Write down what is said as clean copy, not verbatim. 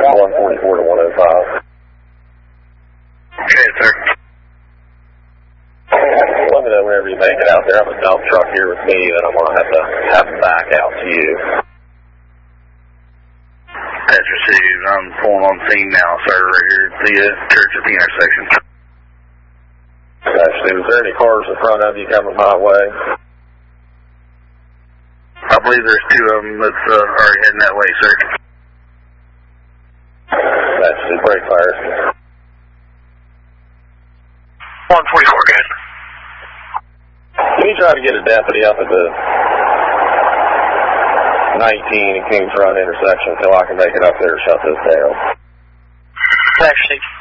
144 to 105. Okay, sir. Let me know whenever you make it out there. I have a dump truck here with me that I'm going to have to back out to you. That's received. I'm pulling on scene now, sir, right here at the church at the intersection. Gotcha. Is there any cars in front of you coming my way? I believe there's two of them that's already heading that way, sir. That's the brake fires. 144, good. Can you try to get a deputy up at the 19 and Kings Run intersection until I can make it up there and shut this down? Actually.